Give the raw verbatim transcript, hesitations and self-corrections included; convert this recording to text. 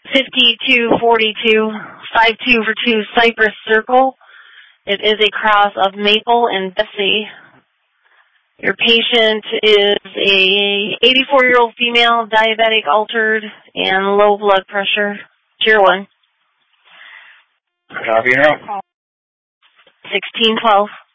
fifty-two forty-two, five two for two Cypress Circle. It is a cross of Maple and Bessie. Your patient is a eighty-four-year-old female, diabetic, altered, and low blood pressure. Tier one. Copy now. sixteen twelve.